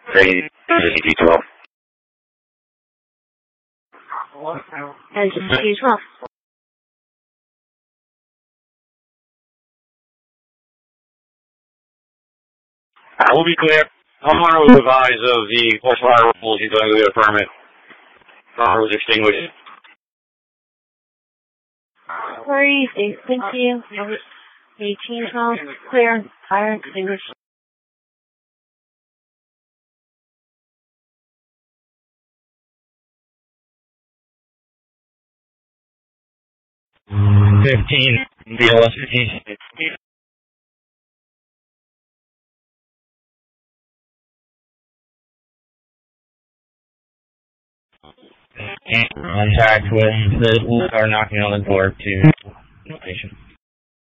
Green, G12. Engine G12. We'll be clear. Homeowner will advise of the false fire rules. He's going to get a permit. Fire was extinguished. Where are you? Thank you. 1812, clear, fire extinguished. BLS 15. Contact with the are knocking on the door to location.